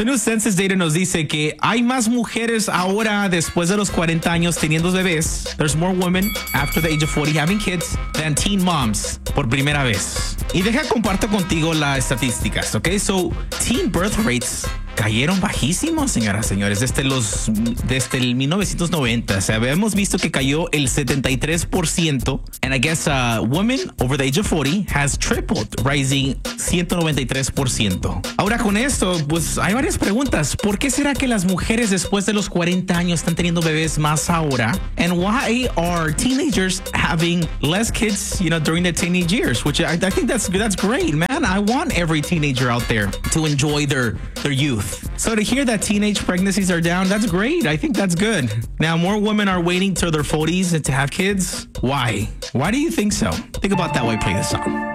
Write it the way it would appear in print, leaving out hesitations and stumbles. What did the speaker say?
So new census data nos dice que hay más mujeres ahora después de los 40 años teniendo bebés. There's more women after the age of 40 having kids than teen moms por primera vez. Y deja comparto contigo las estadísticas, ¿ok? So teen birth rates cayeron bajísimos, señoras y señores, desde el 1990. O sea, habíamos visto que cayó el 73%. And I guess women over the age of 40 has tripled, rising 193%. Ahora con esto, pues hay varias preguntas. ¿Por qué será que las mujeres después de los 40 años están teniendo bebés más ahora? And why are teenagers having less kids, during the teenage years? Which I think that's great, man. I want every teenager out there to enjoy their youth. So to hear that teenage pregnancies are down, that's great. I think that's good. Now, more women are waiting till their 40s to have kids. Why? Why do you think so? Think about that while I play this song.